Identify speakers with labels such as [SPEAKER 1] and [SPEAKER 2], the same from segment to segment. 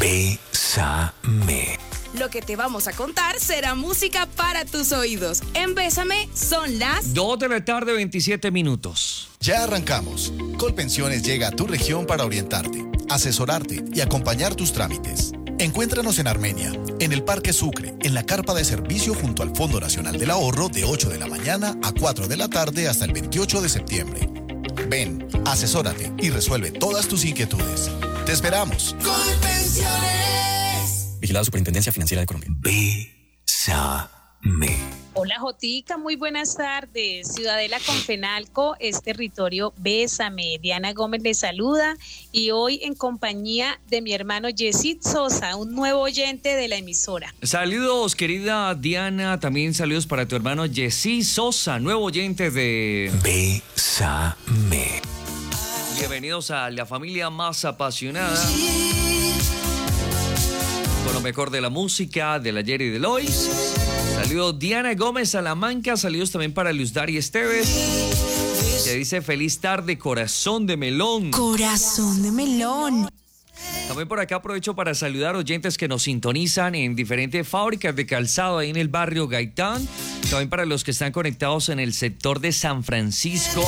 [SPEAKER 1] Bésame.
[SPEAKER 2] Lo que te vamos a contar será música para tus oídos. En Bésame son las
[SPEAKER 3] 2 de la tarde, 27 minutos.
[SPEAKER 4] Ya arrancamos. Colpensiones llega a tu región para orientarte, asesorarte y acompañar tus trámites. Encuéntranos en Armenia, en el Parque Sucre, en la carpa de servicio junto al Fondo Nacional del Ahorro de 8 de la mañana a 4 de la tarde hasta el 28 de septiembre. Ven, asesórate y resuelve todas tus inquietudes. ¡Te esperamos!
[SPEAKER 1] Colpensiones.
[SPEAKER 5] Vigilado Superintendencia Financiera de Colombia.
[SPEAKER 1] Bésame.
[SPEAKER 6] Hola Jotica, muy buenas tardes. Ciudadela con Fenalco es territorio Bésame. Diana Gómez les saluda y hoy en compañía de mi hermano Yesid Sosa, un nuevo oyente de la emisora.
[SPEAKER 3] Saludos, querida Diana. También saludos para tu hermano Yesid Sosa, nuevo oyente de
[SPEAKER 1] Bésame.
[SPEAKER 3] Bienvenidos a la familia más apasionada, con lo mejor de la música, del ayer y del hoy. Saludos Diana Gómez Salamanca, saludos también para Luz Dari Esteves, que dice feliz tarde, corazón de melón.
[SPEAKER 2] Corazón de melón.
[SPEAKER 3] También por acá aprovecho para saludar oyentes que nos sintonizan en diferentes fábricas de calzado ahí en el barrio Gaitán. También para los que están conectados en el sector de San Francisco,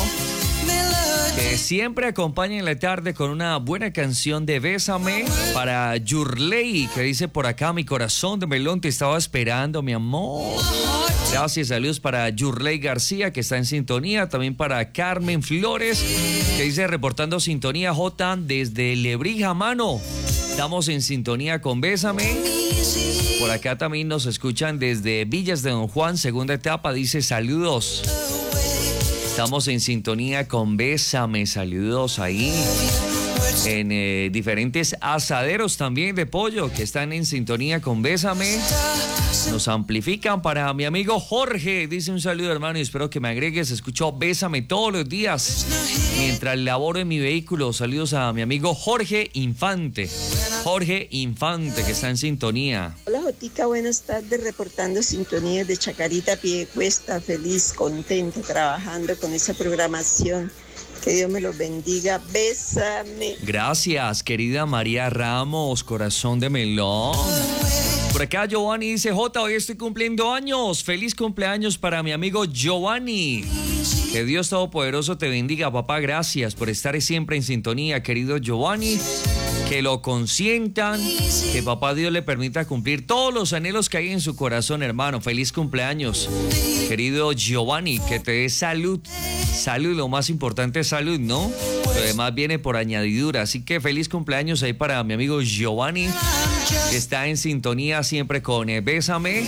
[SPEAKER 3] que siempre acompaña en la tarde con una buena canción de Bésame. Para Yurley, que dice por acá, mi corazón de melón te estaba esperando, mi amor. Gracias, saludos para Yurley García, que está en sintonía. También para Carmen Flores, que dice reportando sintonía J desde Lebrija, mano. Estamos en sintonía con Bésame. Por acá también nos escuchan desde Villas de Don Juan, segunda etapa, dice saludos. Estamos en sintonía con Bésame, saludos ahí. En diferentes asaderos también de pollo que están en sintonía con Bésame. Nos amplifican para mi amigo Jorge. Dice un saludo, hermano, y espero que me agregues. Escucho Bésame todos los días mientras laboro en mi vehículo. Saludos a mi amigo Jorge Infante. Jorge Infante, que está en sintonía.
[SPEAKER 7] Hola Jotica, buenas tardes, reportando sintonías de Chacarita Piedecuesta, feliz, contento, trabajando con esa programación. Que Dios me los bendiga. Bésame.
[SPEAKER 3] Gracias, querida María Ramos, corazón de melón. Por acá Giovanni dice, Jota, hoy estoy cumpliendo años. Feliz cumpleaños para mi amigo Giovanni. Que Dios Todopoderoso te bendiga, papá. Gracias por estar siempre en sintonía, querido Giovanni. Que lo consientan, que papá Dios le permita cumplir todos los anhelos que hay en su corazón, hermano. Feliz cumpleaños, querido Giovanni, que te dé salud. Salud, lo más importante es salud, ¿no? Lo demás viene por añadidura. Así que feliz cumpleaños ahí para mi amigo Giovanni, que está en sintonía siempre con Bésame.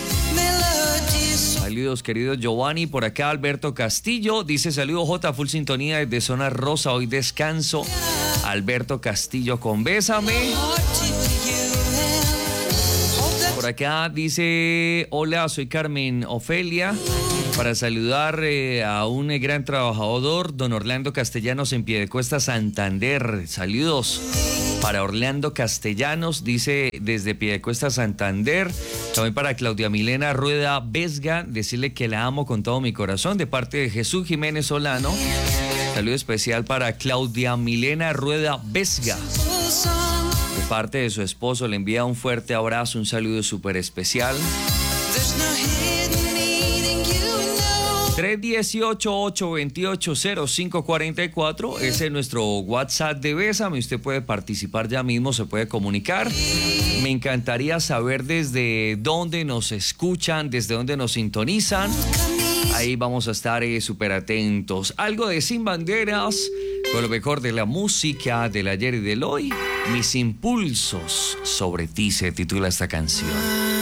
[SPEAKER 3] Saludos, querido Giovanni. Por acá Alberto Castillo dice saludos J, full sintonía desde Zona Rosa, hoy descanso. Alberto Castillo con Bésame. Por acá dice hola, soy Carmen Ofelia, para saludar a un gran trabajador, don Orlando Castellanos en Piedecuesta, Santander. Saludos para Orlando Castellanos, dice desde Piedecuesta, Santander. También para Claudia Milena Rueda Vesga, decirle que la amo con todo mi corazón, de parte de Jesús Jiménez Solano. Saludo especial para Claudia Milena Rueda Vesga, de parte de su esposo. Le envía un fuerte abrazo, un saludo súper especial. 318-828-0544, ese es nuestro WhatsApp de Bésame. Usted puede participar ya mismo, se puede comunicar. Me encantaría saber desde dónde nos escuchan, desde dónde nos sintonizan. Ahí vamos a estar súper atentos. Algo de Sin Banderas, con lo mejor de la música del ayer y del hoy. Mis impulsos sobre ti se titula esta canción.